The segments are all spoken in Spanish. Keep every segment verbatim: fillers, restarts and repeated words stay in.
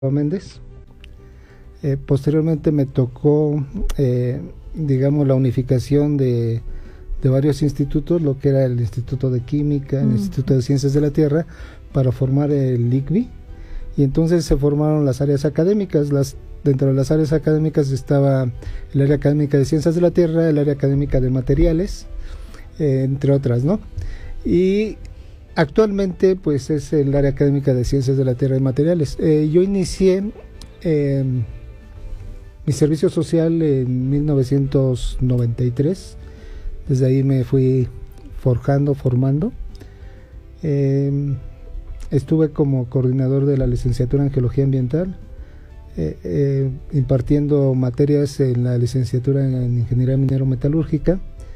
Méndez. Eh, posteriormente me tocó, eh, digamos, la unificación de, de varios institutos, lo que era el Instituto de Química, el mm. Instituto de Ciencias de la Tierra, para formar el I C B I, y entonces se formaron las áreas académicas. Las, dentro de las áreas académicas estaba el área académica de Ciencias de la Tierra, el área académica de Materiales, eh, entre otras, ¿no? Y actualmente pues es el área académica de Ciencias de la Tierra y Materiales. Eh, yo inicié eh, mi servicio social en mil novecientos noventa y tres, desde ahí me fui forjando, formando. Eh, estuve como coordinador de la licenciatura en Geología Ambiental, eh, eh, impartiendo materias en la licenciatura en Ingeniería Minero-Metalúrgica.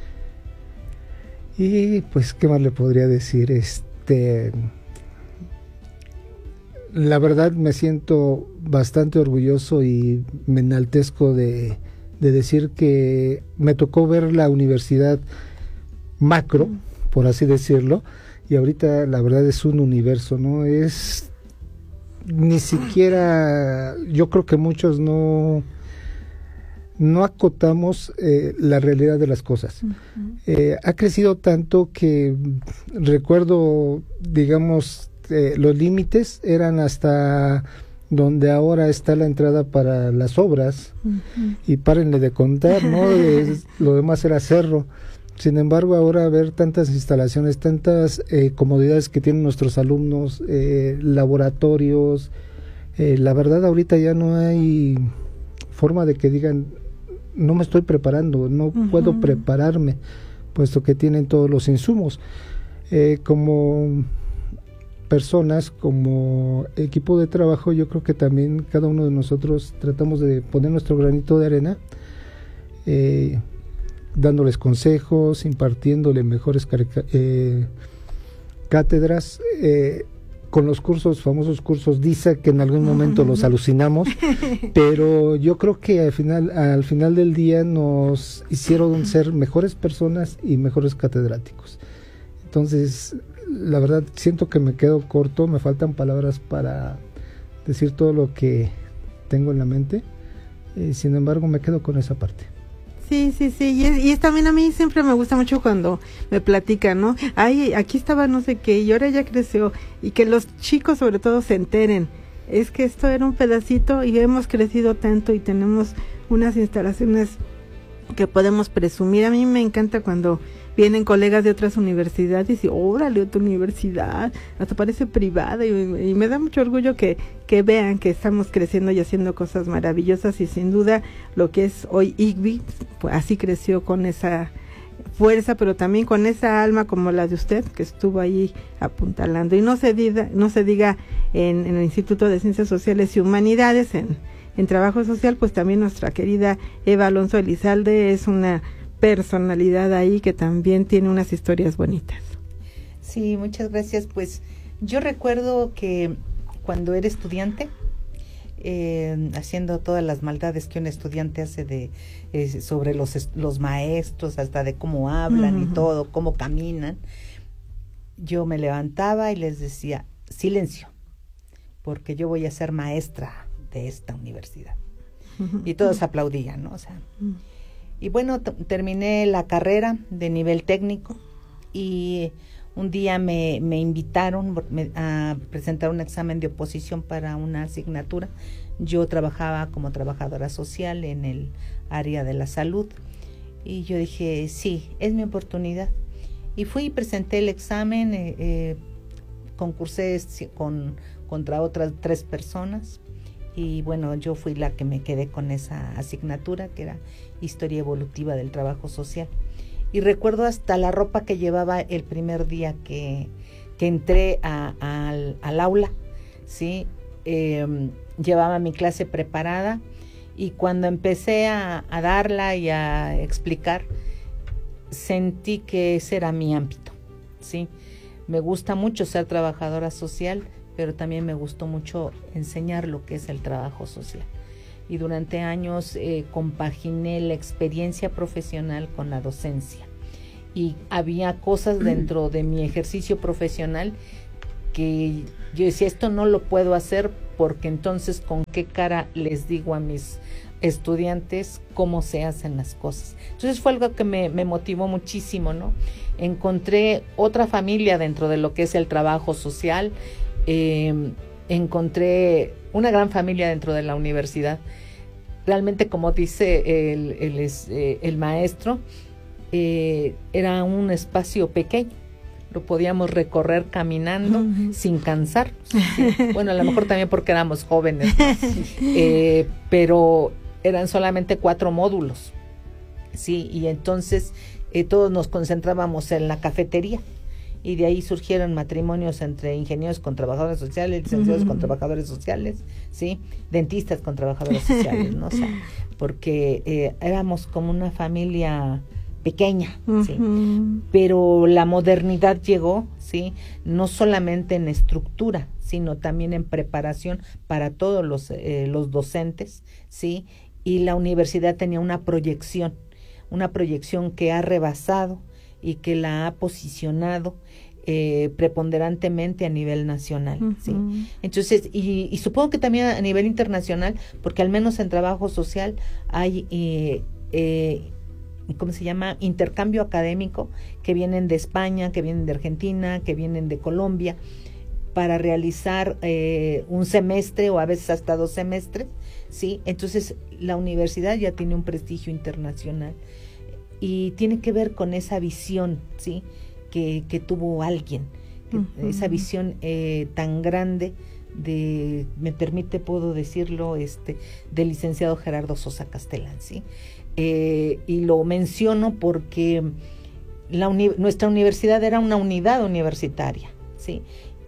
Y pues, ¿qué más le podría decir? Este, la verdad me siento bastante orgulloso y me enaltezco de, de decir que me tocó ver la universidad macro, por así decirlo, y ahorita la verdad es un universo, ¿no? Es ni siquiera, yo creo que muchos no... no acotamos eh, la realidad de las cosas. Uh-huh. Eh, ha crecido tanto que recuerdo, digamos, eh, los límites eran hasta donde ahora está la entrada para las obras, uh-huh. y párenle de contar, ¿no? Eh, lo demás era cerro. Sin embargo, ahora ver tantas instalaciones, tantas eh, comodidades que tienen nuestros alumnos, eh, laboratorios, eh, la verdad ahorita ya no hay forma de que digan no me estoy preparando, no uh-huh. puedo prepararme, puesto que tienen todos los insumos. Eh, como personas, como equipo de trabajo, yo creo que también cada uno de nosotros tratamos de poner nuestro granito de arena, eh, dándoles consejos, impartiéndole mejores carica- eh, cátedras, eh, con los cursos, famosos cursos D I S A, que en algún momento los alucinamos, pero yo creo que al final, al final del día nos hicieron ser mejores personas y mejores catedráticos. Entonces, la verdad, siento que me quedo corto, me faltan palabras para decir todo lo que tengo en la mente, eh, sin embargo, me quedo con esa parte. Sí, sí, sí, y, es, y es también a mí siempre me gusta mucho cuando me platican, ¿no? Ay, aquí estaba no sé qué, y ahora ya creció, y que los chicos sobre todo se enteren, es que esto era un pedacito y hemos crecido tanto y tenemos unas instalaciones que podemos presumir. A mí me encanta cuando vienen colegas de otras universidades y órale, otra universidad, hasta parece privada, y, y me da mucho orgullo que, que vean que estamos creciendo y haciendo cosas maravillosas, y sin duda lo que es hoy I C B I, pues así creció, con esa fuerza, pero también con esa alma como la de usted, que estuvo ahí apuntalando. Y no se diga, no se diga en, en el Instituto de Ciencias Sociales y Humanidades, en, en Trabajo Social, pues también nuestra querida Eva Alonso Elizalde es una personalidad ahí que también tiene unas historias bonitas. Sí, muchas gracias. Pues yo recuerdo que cuando era estudiante, eh, haciendo todas las maldades que un estudiante hace de eh, sobre los los maestros, hasta de cómo hablan, uh-huh. y todo, cómo caminan, yo me levantaba y les decía, silencio, porque yo voy a ser maestra de esta universidad. Uh-huh. Y todos uh-huh. aplaudían, ¿no? O sea, uh-huh. Y bueno, t- terminé la carrera de nivel técnico, y un día me, me invitaron me, a presentar un examen de oposición para una asignatura. Yo trabajaba como trabajadora social en el área de la salud, y yo dije, sí, es mi oportunidad. Y fui y presenté el examen, eh, eh, concursé con, contra otras tres personas. Y bueno, yo fui la que me quedé con esa asignatura, que era Historia Evolutiva del Trabajo Social. Y recuerdo hasta la ropa que llevaba el primer día que, que entré a, a, al, al aula, ¿sí? Eh, llevaba mi clase preparada, y cuando empecé a, a darla y a explicar, sentí que ese era mi ámbito, ¿sí? Me gusta mucho ser trabajadora social, pero también me gustó mucho enseñar lo que es el trabajo social. Y durante años eh, compaginé la experiencia profesional con la docencia. Y había cosas dentro de mi ejercicio profesional porque yo decía, esto no lo puedo hacer, porque entonces con qué cara les digo a mis estudiantes cómo se hacen las cosas. Entonces fue algo que me, me motivó muchísimo, ¿no? Encontré otra familia dentro de lo que es el trabajo social, eh, encontré una gran familia dentro de la universidad. Realmente, como dice el, el, el, el maestro, eh, era un espacio pequeño, lo podíamos recorrer caminando uh-huh. sin cansar. ¿Sí? Bueno, a lo mejor también porque éramos jóvenes, ¿no? eh, pero eran solamente cuatro módulos, sí, y entonces eh, todos nos concentrábamos en la cafetería, y de ahí surgieron matrimonios entre ingenieros con trabajadores sociales, licenciados uh-huh. con trabajadores sociales, sí, dentistas con trabajadores sociales, ¿no? O sea, porque eh, éramos como una familia pequeña, uh-huh. sí, pero la modernidad llegó, sí, no solamente en estructura, sino también en preparación para todos los eh, los docentes, sí, y la universidad tenía una proyección, una proyección que ha rebasado y que la ha posicionado eh, preponderantemente a nivel nacional, uh-huh. ¿sí? Entonces, y, y supongo que también a nivel internacional, porque al menos en trabajo social hay, eh, eh, ¿cómo se llama?, intercambio académico, que vienen de España, que vienen de Argentina, que vienen de Colombia, para realizar eh, un semestre o a veces hasta dos semestres, ¿sí? Entonces, la universidad ya tiene un prestigio internacional y tiene que ver con esa visión, ¿sí?, que, que tuvo alguien, que, uh-huh. esa visión eh, tan grande de, me permite, puedo decirlo, este, del licenciado Gerardo Sosa Castellán, ¿sí? Eh, y lo menciono porque la uni- nuestra universidad era una unidad universitaria, ¿sí?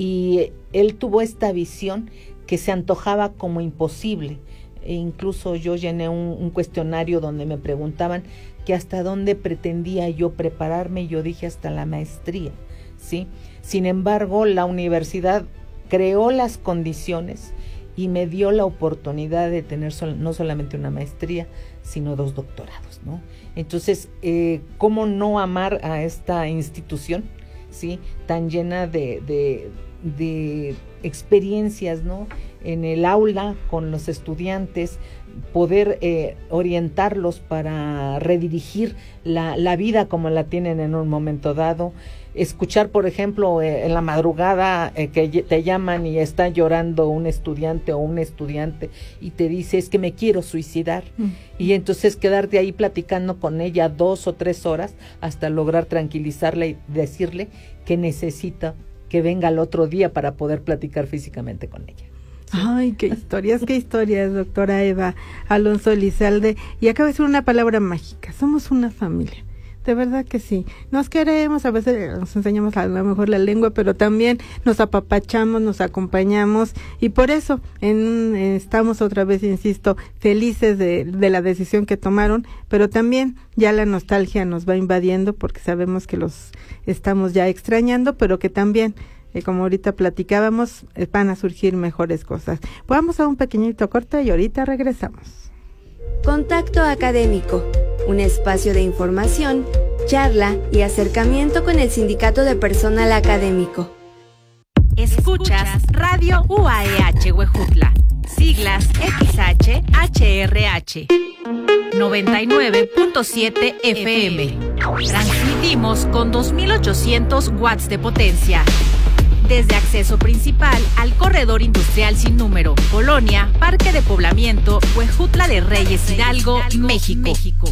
Y él tuvo esta visión que se antojaba como imposible. E incluso yo llené un, un cuestionario donde me preguntaban que hasta dónde pretendía yo prepararme, y yo dije hasta la maestría, ¿sí? Sin embargo, la universidad creó las condiciones y me dio la oportunidad de tener sol, no solamente una maestría, sino dos doctorados, ¿no? Entonces, eh, ¿cómo no amar a esta institución, ¿sí?, tan llena de, de, de experiencias, ¿no?, en el aula con los estudiantes, poder eh, orientarlos para redirigir la, la vida como la tienen en un momento dado, escuchar, por ejemplo, eh, en la madrugada eh, que te llaman y está llorando un estudiante o un estudiante y te dice, es que me quiero suicidar, mm. y entonces quedarte ahí platicando con ella dos o tres horas hasta lograr tranquilizarla y decirle que necesita que venga al otro día para poder platicar físicamente con ella. ¿Sí? Ay, qué historias, qué historias, doctora Eva Alonso Elizalde. Y acaba de decir una palabra mágica, somos una familia. De verdad que sí, nos queremos, a veces nos enseñamos a lo mejor la lengua, pero también nos apapachamos, nos acompañamos, y por eso en, estamos otra vez, insisto, felices de, de la decisión que tomaron, pero también ya la nostalgia nos va invadiendo porque sabemos que los estamos ya extrañando, pero que también, eh, como ahorita platicábamos, eh, van a surgir mejores cosas. Vamos a un pequeñito corte y ahorita regresamos. Contacto Académico, un espacio de información, charla y acercamiento con el Sindicato de Personal Académico. Escuchas Radio U A E H Huejutla, siglas X H H R H, noventa y nueve punto siete F M. Transmitimos con dos mil ochocientos watts de potencia. Desde acceso principal al corredor industrial sin número, Colonia, Parque de Poblamiento, Huejutla de Reyes, Hidalgo, México. México.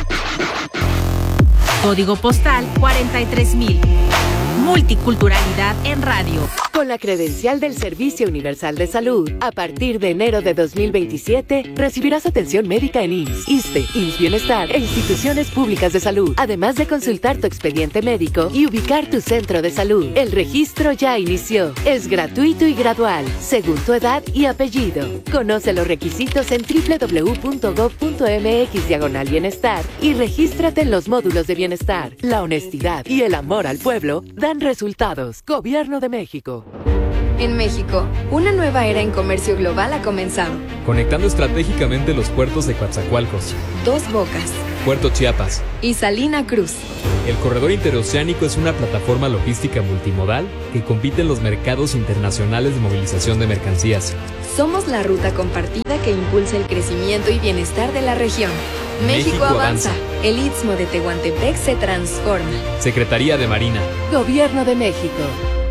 Código postal cuarenta y tres mil. Multiculturalidad en radio. Con la credencial del Servicio Universal de Salud, a partir de enero de dos mil veintisiete, recibirás atención médica en I M S S, ISSSTE, I M S S Bienestar e instituciones públicas de salud, además de consultar tu expediente médico y ubicar tu centro de salud. El registro ya inició. Es gratuito y gradual, según tu edad y apellido. Conoce los requisitos en doble u doble u doble u punto gob punto eme equis diagonal bienestar y regístrate en los módulos de bienestar. La honestidad y el amor al pueblo dan resultados. Gobierno de México. En México, una nueva era en comercio global ha comenzado. Conectando estratégicamente los puertos de Coatzacoalcos, Dos Bocas, Puerto Chiapas y Salina Cruz. El corredor interoceánico es una plataforma logística multimodal que compite en los mercados internacionales de movilización de mercancías. Somos la ruta compartida que impulsa el crecimiento y bienestar de la región. México, México avanza. avanza. El Istmo de Tehuantepec se transforma. Secretaría de Marina. Gobierno de México.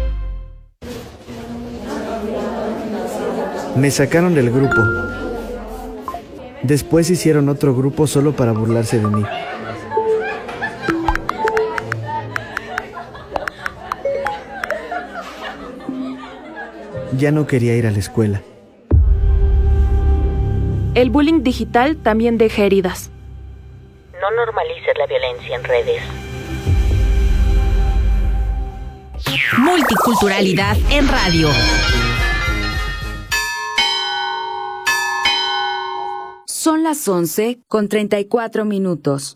Me sacaron del grupo. Después hicieron otro grupo solo para burlarse de mí. Ya no quería ir a la escuela. El bullying digital también deja heridas. No normalices la violencia en redes. Multiculturalidad en radio. Son las once con treinta y cuatro minutos.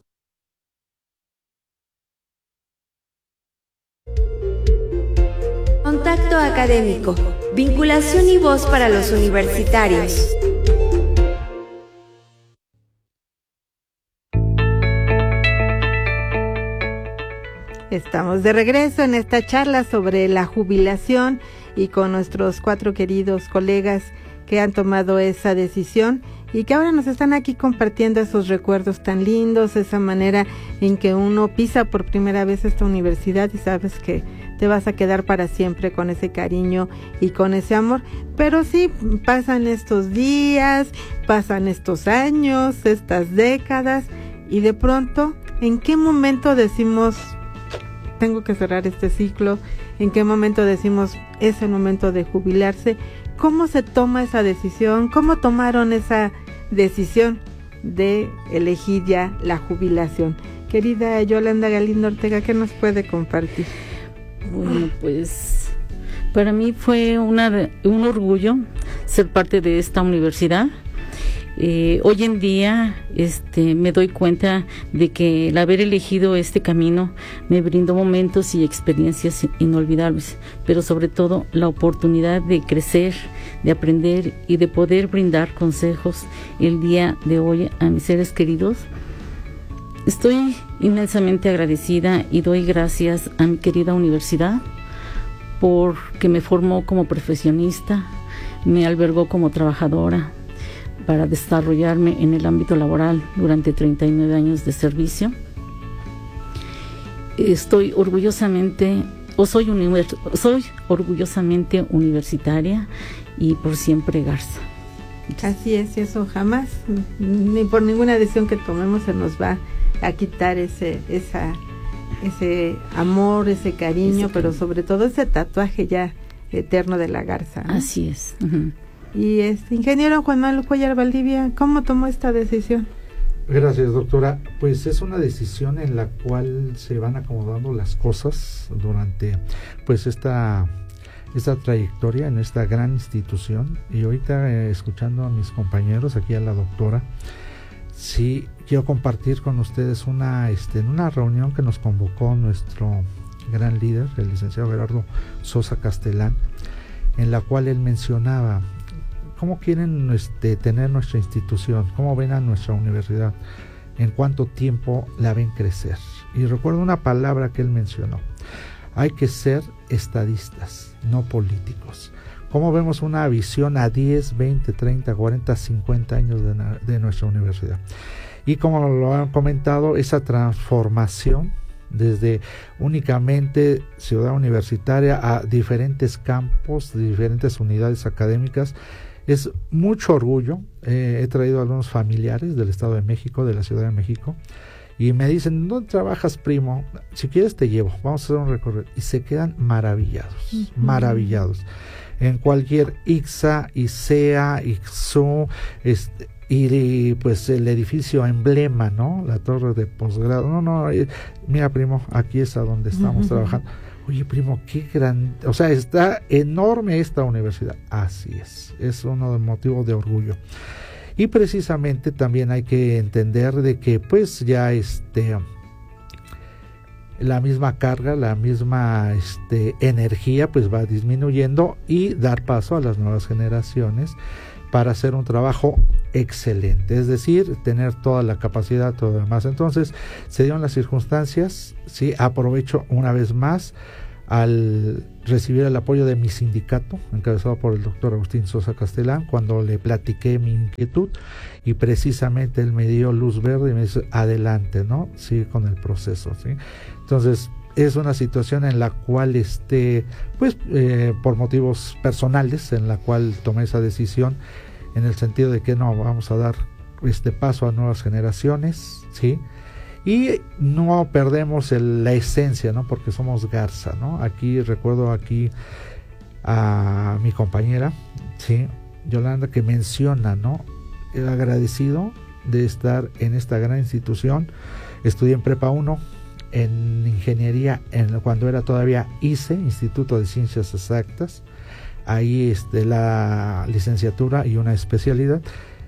Contacto académico. Vinculación y voz para los universitarios. Estamos de regreso en esta charla sobre la jubilación y con nuestros cuatro queridos colegas que han tomado esa decisión y que ahora nos están aquí compartiendo esos recuerdos tan lindos, esa manera en que uno pisa por primera vez esta universidad y sabes que te vas a quedar para siempre con ese cariño y con ese amor. Pero sí, pasan estos días, pasan estos años, estas décadas y de pronto, ¿en qué momento decimos tengo que cerrar este ciclo? ¿En qué momento decimos es el momento de jubilarse? ¿Cómo se toma esa decisión? ¿Cómo tomaron esa decisión de elegir ya la jubilación? Querida Yolanda Galindo Ortega, ¿qué nos puede compartir? Bueno, pues para mí fue una, un orgullo ser parte de esta universidad. Eh, hoy en día este, me doy cuenta de que el haber elegido este camino me brindó momentos y experiencias inolvidables, pero sobre todo la oportunidad de crecer, de aprender y de poder brindar consejos el día de hoy a mis seres queridos. Estoy inmensamente agradecida y doy gracias a mi querida universidad porque me formó como profesionista, me albergó como trabajadora para desarrollarme en el ámbito laboral durante treinta y nueve años de servicio. Estoy orgullosamente, o soy, univers, soy orgullosamente universitaria y por siempre Garza. Así es, y eso jamás, ni por ninguna decisión que tomemos se nos va a quitar ese, esa, ese amor, ese cariño, ese pero cariño. Sobre todo ese tatuaje ya eterno de la Garza, ¿no? Así es. Uh-huh. Y este ingeniero Juan Manuel Cuellar Valdivia, ¿cómo tomó esta decisión? Gracias, doctora. Pues es una decisión en la cual se van acomodando las cosas durante pues esta esta trayectoria en esta gran institución. Y ahorita eh, escuchando a mis compañeros, aquí a la doctora, sí quiero compartir con ustedes una este en una reunión que nos convocó nuestro gran líder, el licenciado Gerardo Sosa Castellán, en la cual él mencionaba cómo quieren este, tener nuestra institución, cómo ven a nuestra universidad, en cuánto tiempo la ven crecer. Y recuerdo una palabra que él mencionó: hay que ser estadistas, no políticos. ¿Cómo vemos una visión a diez, veinte, treinta, cuarenta, cincuenta años de, de nuestra universidad? Y como lo han comentado, esa transformación desde únicamente ciudad universitaria a diferentes campos, diferentes unidades académicas, es mucho orgullo. Eh, he traído a algunos familiares del Estado de México, de la Ciudad de México, y me dicen: ¿dónde trabajas, primo? Si quieres te llevo, vamos a hacer un recorrido. Y se quedan maravillados, uh-huh. maravillados. En cualquier ICSA, ICEA, ICSU, este, y pues el edificio emblema, ¿no? La torre de posgrado. No, no, eh, mira, primo, aquí es a donde estamos uh-huh. trabajando. Oye, primo, qué gran... O sea, está enorme esta universidad. Así es, es uno de los motivos de orgullo. Y precisamente también hay que entender de que pues ya este... la misma carga, la misma este, energía pues va disminuyendo y dar paso a las nuevas generaciones para hacer un trabajo excelente, es decir, tener toda la capacidad, todo lo demás. Entonces se dieron las circunstancias, sí, aprovecho una vez más al recibir el apoyo de mi sindicato, encabezado por el doctor Agustín Sosa Castellán, cuando le platiqué mi inquietud, y precisamente él me dio luz verde y me dice, adelante, ¿no? Sigue con el proceso, ¿sí? Entonces, es una situación en la cual, este, pues, eh, por motivos personales, en la cual tomé esa decisión, en el sentido de que no, vamos a dar este paso a nuevas generaciones, ¿sí? Y no perdemos el, la esencia, ¿no? Porque somos Garza, ¿no? Aquí, recuerdo aquí a mi compañera, ¿sí? Yolanda, que menciona, ¿no? El agradecido de estar en esta gran institución. Estudié en Prepa uno, en ingeniería, en, cuando era todavía I C E, Instituto de Ciencias Exactas. Ahí este, la licenciatura y una especialidad.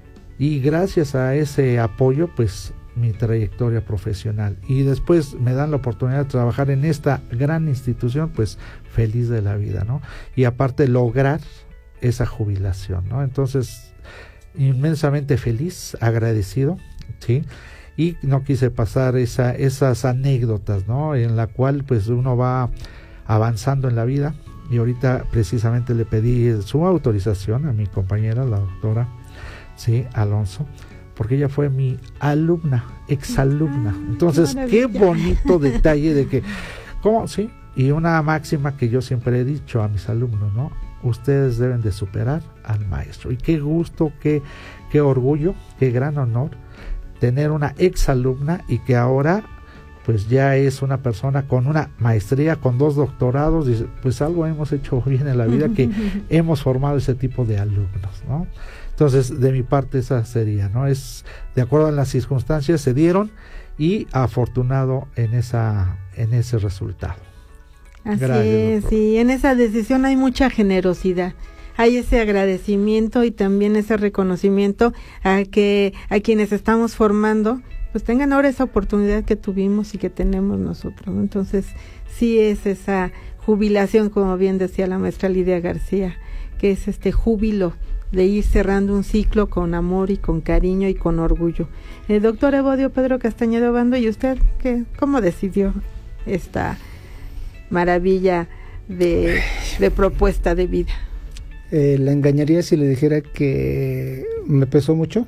Y gracias a ese apoyo, pues, mi trayectoria profesional, y después me dan la oportunidad de trabajar en esta gran institución, pues feliz de la vida, ¿no? Y aparte lograr esa jubilación, ¿no? Entonces, inmensamente feliz, agradecido, ¿sí? Y no quise pasar esa, esas anécdotas, ¿no? En la cual pues uno va avanzando en la vida, y ahorita precisamente le pedí su autorización a mi compañera, la doctora, ¿sí? Alonso, porque ella fue mi alumna, exalumna. Entonces, qué, qué bonito detalle de que, ¿cómo? Sí, y una máxima que yo siempre he dicho a mis alumnos, ¿no? Ustedes deben de superar al maestro. Y qué gusto, qué, qué orgullo, qué gran honor tener una exalumna y que ahora pues ya es una persona con una maestría, con dos doctorados, y pues algo hemos hecho bien en la vida, que hemos formado ese tipo de alumnos, ¿no? Entonces, de mi parte esa sería, ¿no? Es de acuerdo a las circunstancias se dieron, y afortunado en esa en ese resultado. Así Gracias, es, doctor. Y en esa decisión hay mucha generosidad. Hay ese agradecimiento y también ese reconocimiento a que a quienes estamos formando, pues tengan ahora esa oportunidad que tuvimos y que tenemos nosotros, ¿no? Entonces, sí es esa jubilación, como bien decía la maestra Lidia García, que es este júbilo de ir cerrando un ciclo con amor y con cariño y con orgullo. El doctor Evodio Pedro Castañeda Obando, ¿y usted qué, cómo decidió esta maravilla de, de propuesta de vida? Eh, la engañaría si le dijera que me pesó mucho.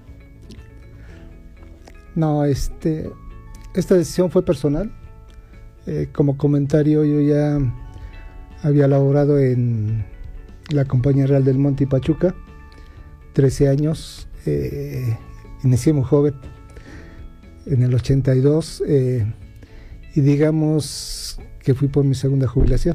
No, este, esta decisión fue personal. Eh, como comentario, yo ya había laborado en la Compañía Real del Monte y Pachuca, trece años, eh, inicié muy joven, en el ochenta y dos, eh, y digamos que fui por mi segunda jubilación.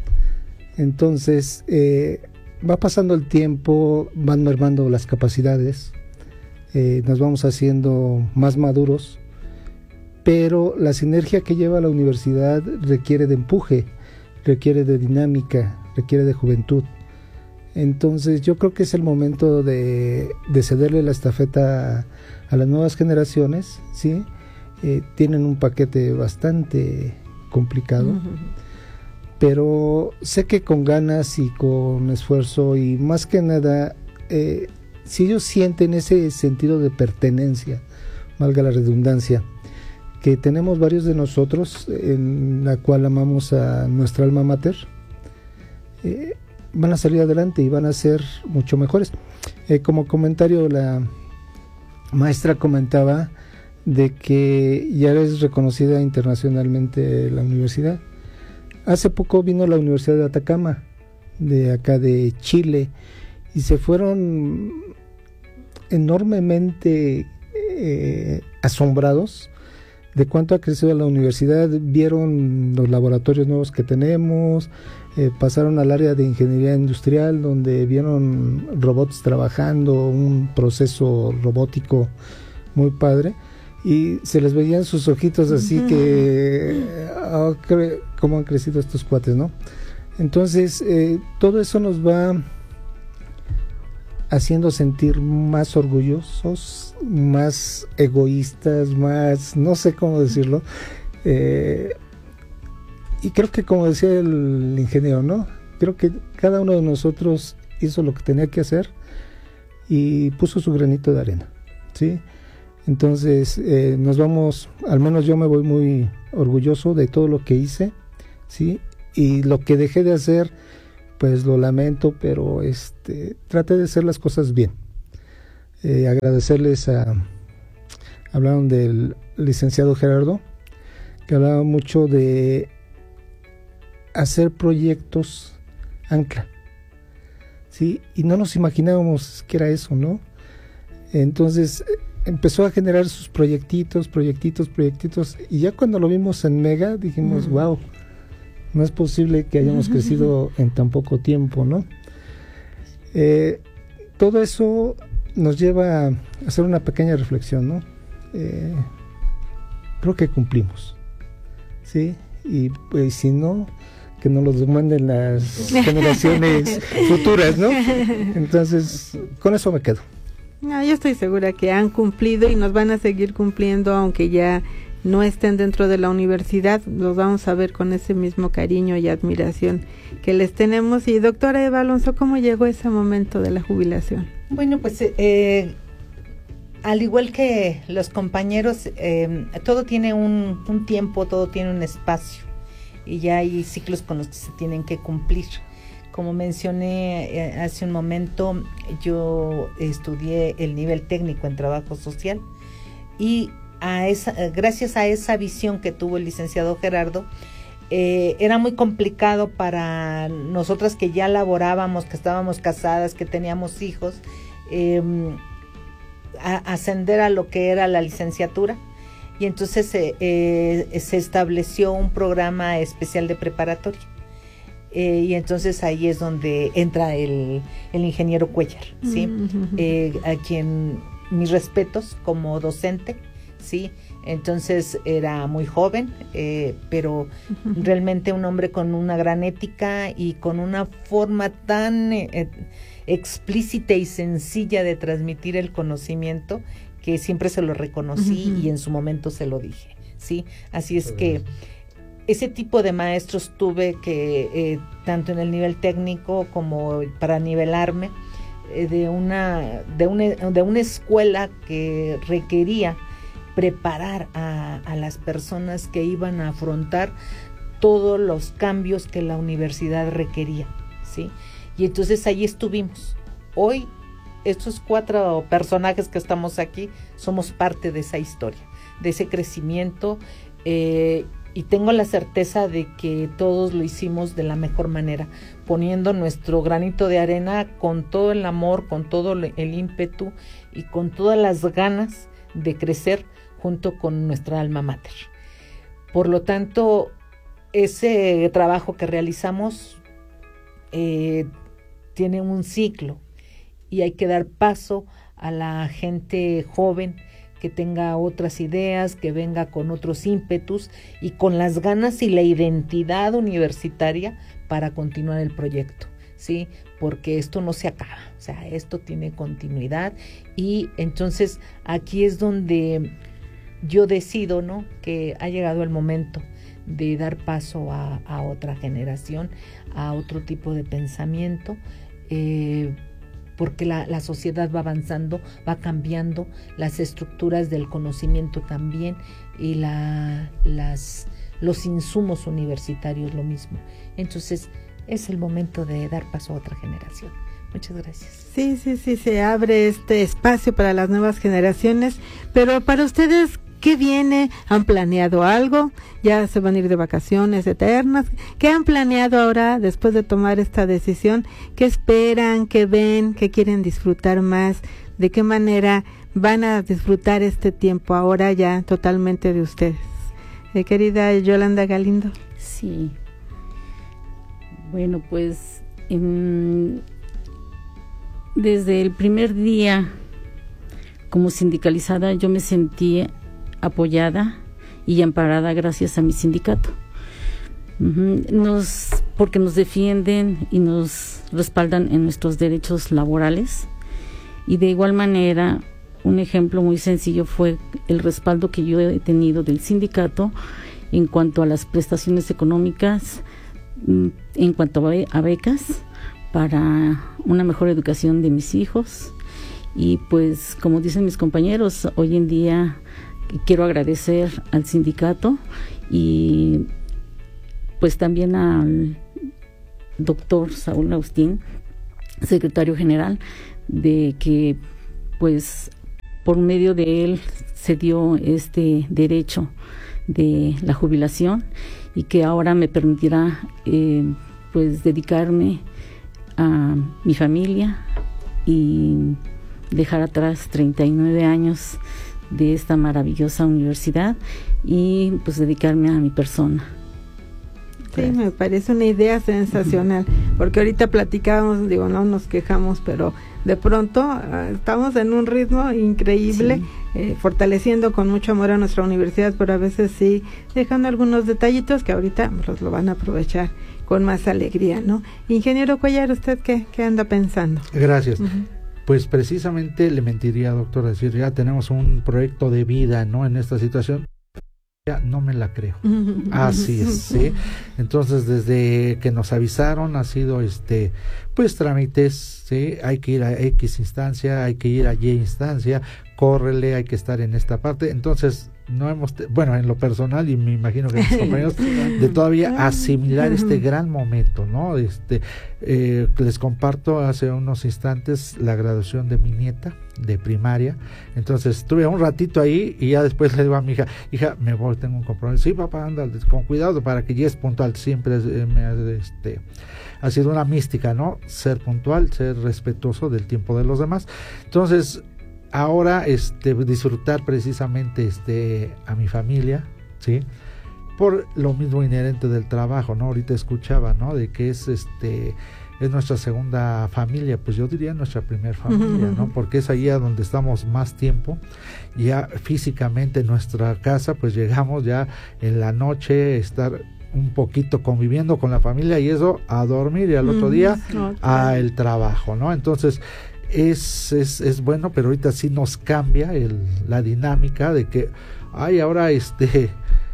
Entonces, eh, va pasando el tiempo, van mermando las capacidades, eh, nos vamos haciendo más maduros, pero la sinergia que lleva la universidad requiere de empuje, requiere de dinámica, requiere de juventud. Entonces yo creo que es el momento de, de cederle la estafeta a, a las nuevas generaciones, ¿sí? Eh, tienen un paquete bastante complicado, uh-huh. pero sé que con ganas y con esfuerzo, y más que nada, eh, si ellos sienten ese sentido de pertenencia, valga la redundancia, que tenemos varios de nosotros, en la cual amamos a nuestra alma mater, eh, van a salir adelante y van a ser mucho mejores. Eh, como comentario, la maestra comentaba de que ya es reconocida internacionalmente la universidad. Hace poco vino la Universidad de Atacama, de acá de Chile, y se fueron enormemente eh, asombrados de cuánto ha crecido la universidad. Vieron los laboratorios nuevos que tenemos, eh, pasaron al área de ingeniería industrial, donde vieron robots trabajando, un proceso robótico muy padre, y se les veían sus ojitos así que oh, cómo han crecido estos cuates, ¿no? Entonces eh, todo eso nos va haciendo sentir más orgullosos, más egoístas, más, no sé cómo decirlo, eh, y creo que como decía el ingeniero, ¿no? Creo que cada uno de nosotros hizo lo que tenía que hacer y puso su granito de arena, ¿sí? Entonces eh, nos vamos, al menos yo me voy muy orgulloso de todo lo que hice, ¿sí? Y lo que dejé de hacer, pues lo lamento, pero este traté de hacer las cosas bien. Eh, agradecerles a, hablaron del licenciado Gerardo, que hablaba mucho de hacer proyectos ancla, ¿sí? Y no nos imaginábamos que era eso, ¿no? Entonces empezó a generar sus proyectitos, proyectitos, proyectitos, y ya cuando lo vimos en Mega dijimos, uh-huh. wow, no es posible que hayamos uh-huh. crecido en tan poco tiempo, ¿no? Eh, todo eso nos lleva a hacer una pequeña reflexión, ¿no? Eh, creo que cumplimos, ¿sí? Y pues si no, que nos los demanden las generaciones futuras, ¿no? Entonces, con eso me quedo. No, yo estoy segura que han cumplido y nos van a seguir cumpliendo, aunque ya no estén dentro de la universidad, los vamos a ver con ese mismo cariño y admiración que les tenemos. Y doctora Eva Alonso, ¿cómo llegó ese momento de la jubilación? Bueno, pues eh, al igual que los compañeros, eh, todo tiene un, un tiempo, todo tiene un espacio y ya hay ciclos con los que se tienen que cumplir. Como mencioné eh, hace un momento, yo estudié el nivel técnico en trabajo social y a esa, gracias a esa visión que tuvo el licenciado Gerardo, eh, era muy complicado para nosotras que ya laborábamos, que estábamos casadas, que teníamos hijos, eh, a, ascender a lo que era la licenciatura. Y entonces eh, eh, se estableció un programa especial de preparatoria. Eh, y entonces ahí es donde entra el, el ingeniero Cuellar, ¿sí? Uh-huh. Eh, a quien mis respetos como docente, ¿sí? Entonces era muy joven, eh, pero uh-huh. realmente un hombre con una gran ética y con una forma tan eh, explícita y sencilla de transmitir el conocimiento que siempre se lo reconocí uh-huh. y en su momento se lo dije, ¿sí? Así es uh-huh. que ese tipo de maestros tuve que, eh, tanto en el nivel técnico como para nivelarme, eh, de, una, de, una, de una escuela que requería preparar a, a las personas que iban a afrontar todos los cambios que la universidad requería, ¿sí? Y entonces ahí estuvimos. Hoy, estos cuatro personajes que estamos aquí, somos parte de esa historia, de ese crecimiento, eh, y tengo la certeza de que todos lo hicimos de la mejor manera, poniendo nuestro granito de arena con todo el amor, con todo el ímpetu y con todas las ganas de crecer junto con nuestra alma mater. Por lo tanto, ese trabajo que realizamos eh, tiene un ciclo y hay que dar paso a la gente joven que tenga otras ideas, que venga con otros ímpetus y con las ganas y la identidad universitaria para continuar el proyecto, ¿sí? Porque esto no se acaba, o sea, esto tiene continuidad y entonces aquí es donde yo decido, ¿no?, que ha llegado el momento de dar paso a, a otra generación, a otro tipo de pensamiento, eh, porque la, la sociedad va avanzando, va cambiando, las estructuras del conocimiento también y la, las, los insumos universitarios lo mismo. Entonces es el momento de dar paso a otra generación. Muchas gracias. Sí, sí, sí, se abre este espacio para las nuevas generaciones, pero para ustedes, ¿qué viene? ¿Han planeado algo? ¿Ya se van a ir de vacaciones eternas? ¿Qué han planeado ahora después de tomar esta decisión? ¿Qué esperan? ¿Qué ven? ¿Qué quieren disfrutar más? ¿De qué manera van a disfrutar este tiempo ahora ya totalmente de ustedes? Eh, querida Yolanda Galindo. Sí. Bueno, pues en, desde el primer día como sindicalizada yo me sentí apoyada y amparada gracias a mi sindicato. Uh-huh. Nos, porque nos defienden y nos respaldan en nuestros derechos laborales. Y de igual manera, un ejemplo muy sencillo fue el respaldo que yo he tenido del sindicato en cuanto a las prestaciones económicas, en cuanto a becas para una mejor educación de mis hijos. Y pues, como dicen mis compañeros, hoy en día quiero agradecer al sindicato y pues también al doctor Saúl Agustín, secretario general, de que pues por medio de él se dio este derecho de la jubilación y que ahora me permitirá eh, pues dedicarme a mi familia y dejar atrás treinta y nueve años de esta maravillosa universidad y pues dedicarme a mi persona. Sí, me parece una idea sensacional, porque ahorita platicábamos, digo, no nos quejamos, pero de pronto uh, estamos en un ritmo increíble, sí. eh, fortaleciendo con mucho amor a nuestra universidad, pero a veces sí dejando algunos detallitos que ahorita los lo van a aprovechar con más alegría, ¿no? Ingeniero Cuellar, ¿usted qué, qué anda pensando? Gracias. Uh-huh. Pues precisamente le mentiría, doctor, decir, ya tenemos un proyecto de vida, ¿no? En esta situación. Ya no me la creo. Así es, ¿sí? Entonces, desde que nos avisaron ha sido este pues trámites, ¿sí? Hay que ir a X instancia, hay que ir a Y instancia, córrele, hay que estar en esta parte. Entonces, no hemos, te- bueno, en lo personal, y me imagino que mis compañeros, de todavía asimilar este gran momento, ¿no? Este, eh, les comparto hace unos instantes la graduación de mi nieta de primaria. Entonces estuve un ratito ahí y ya después le digo a mi hija, hija, me voy, tengo un compromiso. Sí, papá, anda, con cuidado para que llegues puntual. Siempre eh, me ha, este, ha sido una mística, ¿no? Ser puntual, ser respetuoso del tiempo de los demás. Entonces, ahora este disfrutar precisamente este a mi familia, ¿sí? Por lo mismo inherente del trabajo, ¿no? Ahorita escuchaba, ¿no? De que es este es nuestra segunda familia, pues yo diría nuestra primera familia, ¿no? Porque es ahí a donde estamos más tiempo, ya físicamente en nuestra casa, pues llegamos ya en la noche, estar un poquito conviviendo con la familia y eso a dormir y al otro día okay. a el trabajo, ¿no? Entonces es, es, es bueno, pero ahorita sí nos cambia el, la dinámica de que, ay, ahora este...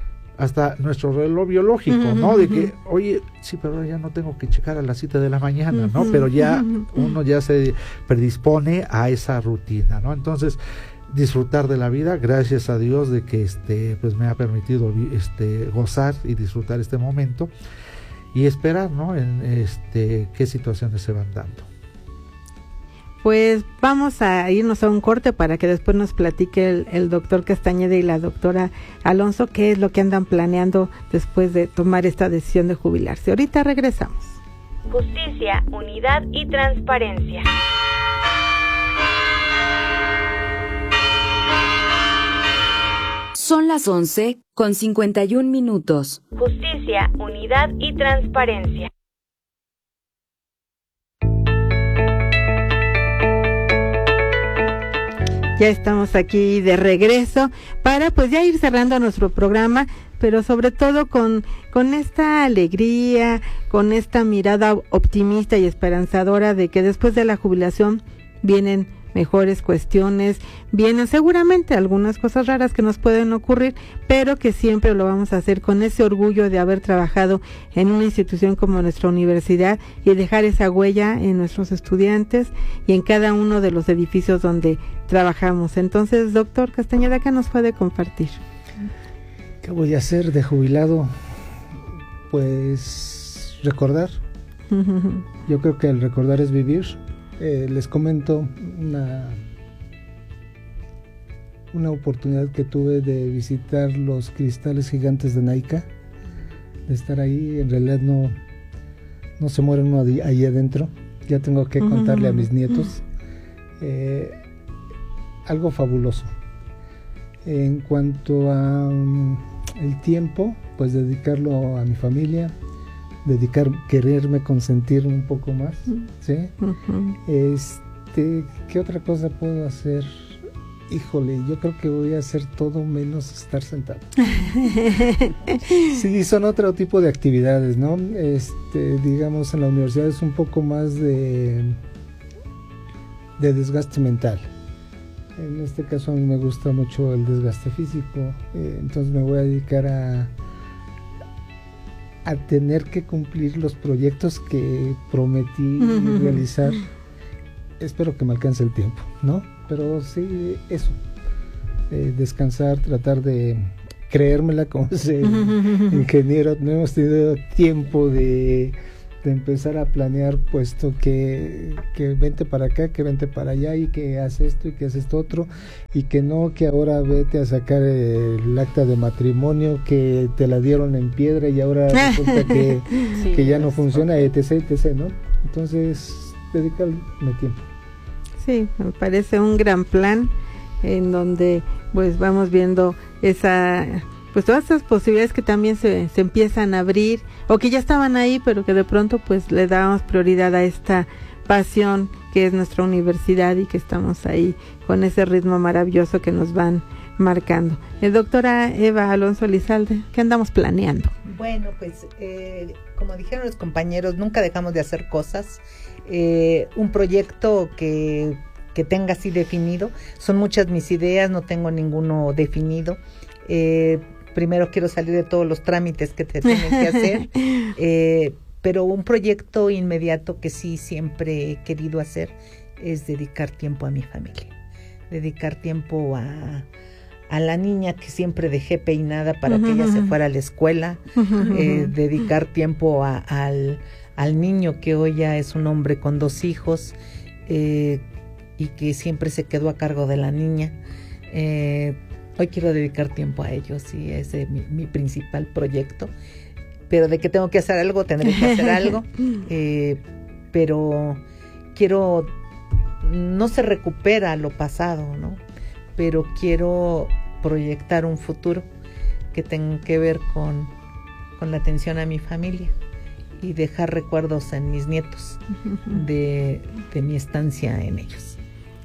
hasta nuestro reloj biológico, uh-huh, ¿no? De que, oye, sí, pero ya no tengo que checar a las siete de la mañana, ¿no? Uh-huh, pero ya uh-huh. uno ya se predispone a esa rutina, ¿no? Entonces, disfrutar de la vida, gracias a Dios de que este pues me ha permitido este gozar y disfrutar este momento y esperar, ¿no? En este qué situaciones se van dando. Pues vamos a irnos a un corte para que después nos platique el, el doctor Castañeda y la doctora Alonso qué es lo que andan planeando después de tomar esta decisión de jubilarse. Ahorita regresamos. Justicia, unidad y transparencia. Son las once con cincuenta y un minutos. Justicia, unidad y transparencia. Ya estamos aquí de regreso para pues ya ir cerrando nuestro programa, pero sobre todo con, con esta alegría, con esta mirada optimista y esperanzadora de que después de la jubilación vienen mejores cuestiones, vienen seguramente algunas cosas raras que nos pueden ocurrir, pero que siempre lo vamos a hacer con ese orgullo de haber trabajado en una institución como nuestra universidad y dejar esa huella en nuestros estudiantes y en cada uno de los edificios donde trabajamos. Entonces, doctor Castañeda, ¿qué nos puede compartir? ¿Qué voy a hacer de jubilado? Pues recordar. Yo creo que el recordar es vivir. Eh, les comento una una oportunidad que tuve de visitar los cristales gigantes de Naica, de estar ahí. En realidad no no se muere uno ahí adentro. Ya tengo que contarle uh-huh. a mis nietos. Eh, algo fabuloso. En cuanto a um, el tiempo, pues dedicarlo a mi familia, dedicar, quererme consentirme un poco más, ¿sí? Uh-huh. Este, ¿qué otra cosa puedo hacer? Híjole, yo creo que voy a hacer todo menos estar sentado. Sí, son otro tipo de actividades, ¿no? Este, digamos, en la universidad es un poco más de, de desgaste mental. En este caso a mí me gusta mucho el desgaste físico, eh, entonces me voy a dedicar a a tener que cumplir los proyectos que prometí uh-huh. realizar. Espero que me alcance el tiempo, ¿no? Pero sí, eso, eh, descansar, tratar de creérmela como ese ingeniero. No hemos tenido tiempo de, de empezar a planear, puesto que, que vente para acá, que vente para allá, y que hace esto y que hace esto otro, y que no, que ahora vete a sacar el acta de matrimonio que te la dieron en piedra y ahora resulta que, sí, que ya no funciona, etc, etc, ¿no? Entonces, dedicarme tiempo. Sí, me parece un gran plan en donde pues vamos viendo esa, pues todas esas posibilidades que también se, se empiezan a abrir o que ya estaban ahí, pero que de pronto pues le damos prioridad a esta pasión que es nuestra universidad y que estamos ahí con ese ritmo maravilloso que nos van marcando. Eh, doctora Eva Alonso Elizalde, ¿qué andamos planeando? Bueno, pues eh, como dijeron los compañeros, nunca dejamos de hacer cosas. Eh, un proyecto que, que tenga así definido, son muchas mis ideas, no tengo ninguno definido. Eh, primero quiero salir de todos los trámites que te tienen que hacer, eh, pero un proyecto inmediato que sí siempre he querido hacer es dedicar tiempo a mi familia, dedicar tiempo a, a la niña que siempre dejé peinada para uh-huh. que ella se fuera a la escuela, uh-huh. eh, dedicar tiempo a, al, al niño que hoy ya es un hombre con dos hijos eh, y que siempre se quedó a cargo de la niña. Eh, hoy quiero dedicar tiempo a ellos y ese es mi, mi principal proyecto, pero de que tengo que hacer algo, tendré que hacer algo, eh, pero quiero, no se recupera lo pasado, ¿no? Pero quiero proyectar un futuro que tenga que ver con, con la atención a mi familia y dejar recuerdos en mis nietos de, de mi estancia en ellos.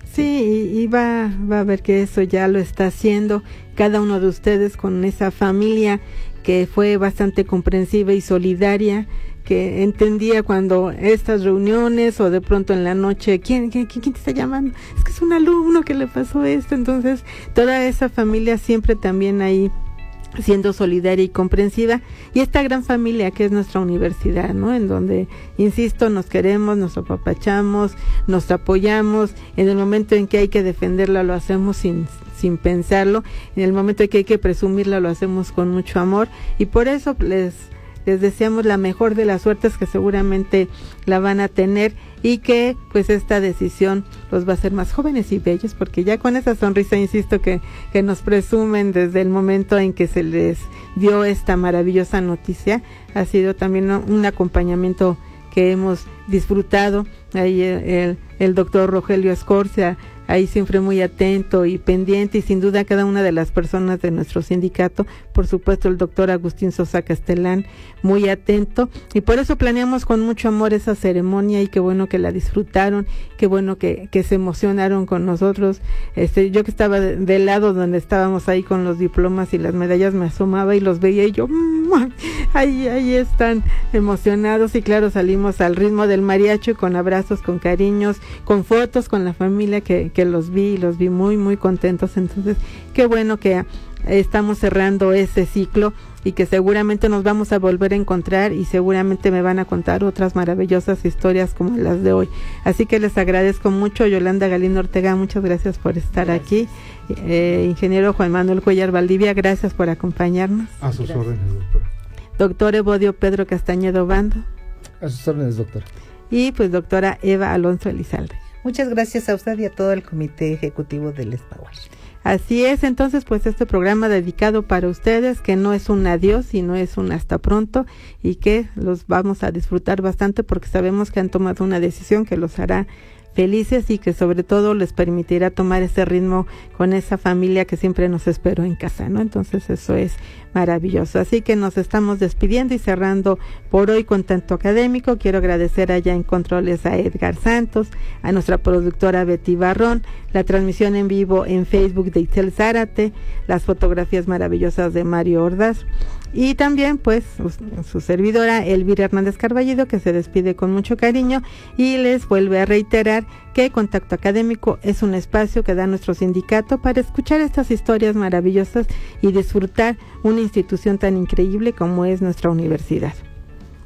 Sí, y, y va, va a ver que eso ya lo está haciendo cada uno de ustedes con esa familia que fue bastante comprensiva y solidaria, que entendía cuando estas reuniones o de pronto en la noche, ¿quién, quién, quién te está llamando? Es que es un alumno que le pasó esto. Entonces, toda esa familia siempre también ahí siendo solidaria y comprensiva, y esta gran familia que es nuestra universidad, ¿no? En donde, insisto, nos queremos, nos apapachamos, nos apoyamos, en el momento en que hay que defenderla lo hacemos sin, sin pensarlo, en el momento en que hay que presumirla lo hacemos con mucho amor, y por eso les les deseamos la mejor de las suertes, que seguramente la van a tener, y que pues esta decisión los va a hacer más jóvenes y bellos, porque ya con esa sonrisa, insisto, que, que nos presumen desde el momento en que se les dio esta maravillosa noticia, ha sido también un acompañamiento que hemos disfrutado. Ahí el, el, el doctor Rogelio Escorcia, ahí siempre muy atento y pendiente, y sin duda cada una de las personas de nuestro sindicato, por supuesto el doctor Agustín Sosa Castelán, muy atento, y por eso planeamos con mucho amor esa ceremonia, y qué bueno que la disfrutaron, qué bueno que, que se emocionaron con nosotros. Este, yo que estaba de, del lado donde estábamos ahí con los diplomas y las medallas, me asomaba y los veía y yo, mmm, ahí, ahí están emocionados, y claro, salimos al ritmo del mariachi, con abrazos, con cariños, con fotos, con la familia que, que los vi, los vi muy, muy contentos. Entonces, qué bueno que estamos cerrando ese ciclo y que seguramente nos vamos a volver a encontrar, y seguramente me van a contar otras maravillosas historias como las de hoy. Así que les agradezco mucho. Yolanda Galindo Ortega, muchas gracias por estar gracias. aquí. Eh, ingeniero Juan Manuel Cuellar Valdivia, gracias por acompañarnos. A sus gracias. órdenes, doctora. Doctor Evodio Pedro Castañedo Bando. A sus órdenes, doctor. Y pues doctora Eva Alonso Elizalde. Muchas gracias a usted y a todo el comité ejecutivo del SPAWASH. Así es, entonces pues este programa dedicado para ustedes, que no es un adiós, sino es un hasta pronto, y que los vamos a disfrutar bastante porque sabemos que han tomado una decisión que los hará felices y que sobre todo les permitirá tomar ese ritmo con esa familia que siempre nos esperó en casa, ¿no? Entonces eso es maravilloso. Así que nos estamos despidiendo y cerrando por hoy con Tanto Académico. Quiero agradecer allá en controles a Edgar Santos, a nuestra productora Betty Barrón, la transmisión en vivo en Facebook de Itzel Zárate, las fotografías maravillosas de Mario Ordaz, y también pues su, su servidora Elvira Hernández Carballido, que se despide con mucho cariño y les vuelve a reiterar que Contacto Académico es un espacio que da nuestro sindicato para escuchar estas historias maravillosas y disfrutar una institución tan increíble como es nuestra universidad.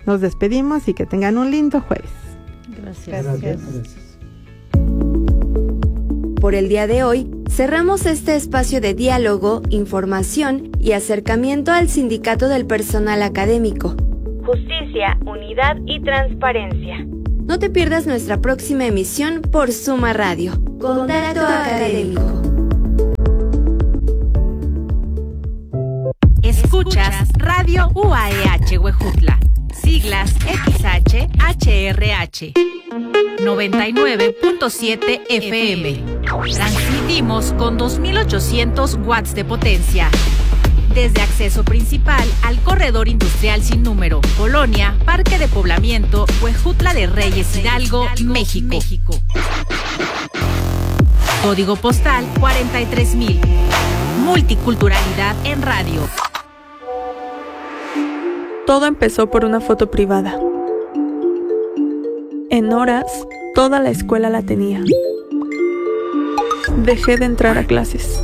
nos despedimos y que tengan un lindo jueves. Gracias. Gracias. Gracias. Por el día de hoy, cerramos este espacio de diálogo, información y acercamiento al sindicato del personal académico. Justicia, unidad y transparencia. No te pierdas nuestra próxima emisión por Suma Radio. Contacto Académico. Escuchas Radio U A E H Huejutla. Siglas X H H R H. noventa y nueve punto siete F M. Transmitimos con dos mil ochocientos watts de potencia. Desde acceso principal al corredor industrial sin número, Colonia, Parque de Poblamiento, Huejutla de Reyes Hidalgo, México. Código postal cuarenta y tres mil. Multiculturalidad en radio. Todo empezó por una foto privada. En horas, toda la escuela la tenía. Dejé de entrar a clases.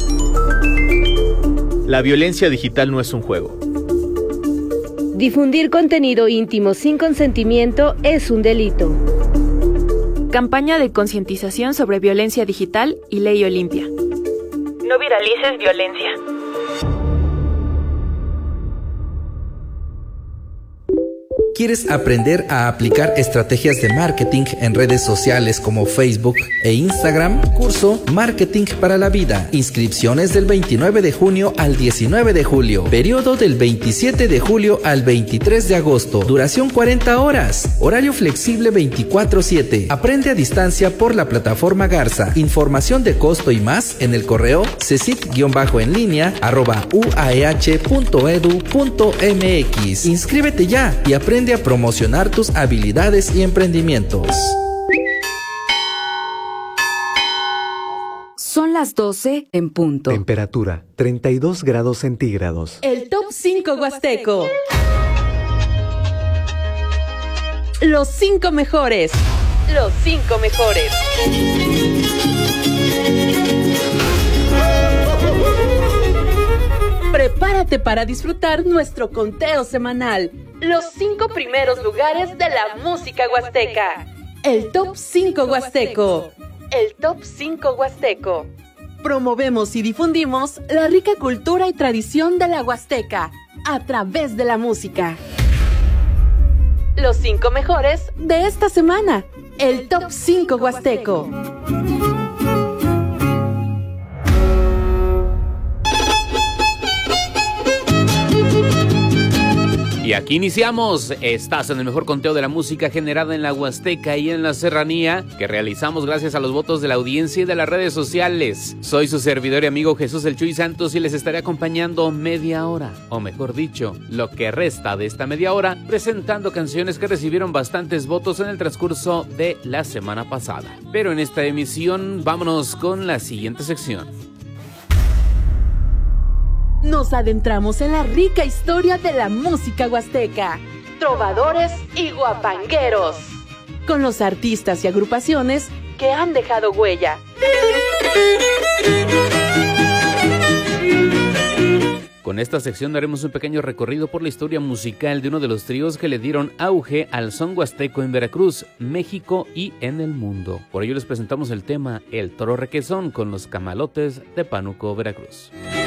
La violencia digital no es un juego. Difundir contenido íntimo sin consentimiento es un delito. Campaña de concientización sobre violencia digital y Ley Olimpia. No viralices violencia. ¿Quieres aprender a aplicar estrategias de marketing en redes sociales como Facebook e Instagram? Curso Marketing para la Vida. Inscripciones del veintinueve de junio al diecinueve de julio. Periodo del veintisiete de julio al veintitrés de agosto. Duración cuarenta horas. Horario flexible veinticuatro siete. Aprende a distancia por la plataforma Garza. Información de costo y más en el correo cesit-en línea arroba uaeh punto edu punto mx. Inscríbete ya y aprende a promocionar tus habilidades y emprendimientos. Son las doce en punto. Temperatura treinta y dos grados centígrados. El top cinco Huasteco. Los cinco mejores. Los cinco mejores. Prepárate para disfrutar nuestro conteo semanal. Los cinco primeros lugares de la música huasteca. El top cinco Huasteco. El top cinco Huasteco. Promovemos y difundimos la rica cultura y tradición de la Huasteca a través de la música. Los cinco mejores de esta semana. El top cinco Huasteco. Y aquí iniciamos. Estás en el mejor conteo de la música generada en la Huasteca y en la Serranía, que realizamos gracias a los votos de la audiencia y de las redes sociales. Soy su servidor y amigo Jesús El Chuy Santos y les estaré acompañando media hora, o mejor dicho, lo que resta de esta media hora, presentando canciones que recibieron bastantes votos en el transcurso de la semana pasada. Pero en esta emisión, vámonos con la siguiente sección. Nos adentramos en la rica historia de la música huasteca, trovadores y guapangueros, con los artistas y agrupaciones que han dejado huella. Con esta sección daremos un pequeño recorrido por la historia musical de uno de los tríos que le dieron auge al son huasteco en Veracruz, México y en el mundo. Por ello les presentamos el tema El Toro Requesón con los Camalotes de Pánuco, Veracruz.